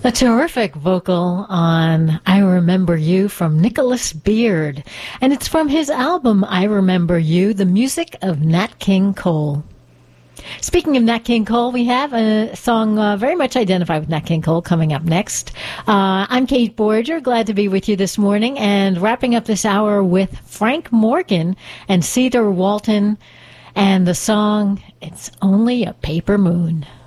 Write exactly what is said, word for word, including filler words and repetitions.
A terrific vocal on I Remember You from Nicholas Beard. And it's from his album I Remember You, the music of Nat King Cole. Speaking of Nat King Cole, we have a song uh, very much identified with Nat King Cole coming up next. Uh, I'm Kate Borger, glad to be with you this morning, and wrapping up this hour with Frank Morgan and Cedar Walton and the song It's Only a Paper Moon.